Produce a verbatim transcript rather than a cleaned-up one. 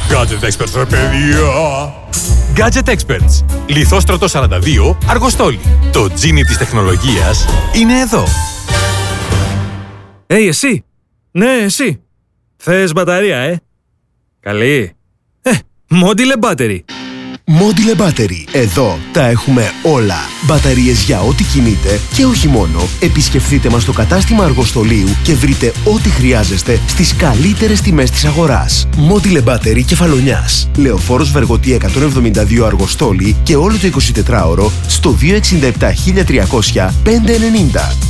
Gadget Experts, ρε παιδιά! Gadget Experts. Λιθόστρωτο σαράντα δύο, Αργοστόλη. Το τζίνι της τεχνολογίας είναι εδώ. Hey, εσύ! Ναι, εσύ! Θες μπαταρία, ε? Καλή! Ε, Modile Battery! Modile Battery. Εδώ τα έχουμε όλα. Μπαταρίες για ό,τι κινείτε και όχι μόνο. Επισκεφθείτε μας στο κατάστημα Αργοστολίου και βρείτε ό,τι χρειάζεστε στις καλύτερες τιμές της αγοράς. Modile Battery Κεφαλονιάς. Λεωφόρος Βεργοτή εκατόν εβδομήντα δύο Αργοστόλη και όλο το εικοσιτετράωρο στο δύο έξι επτά χίλια τριακόσια πεντακόσια ενενήντα.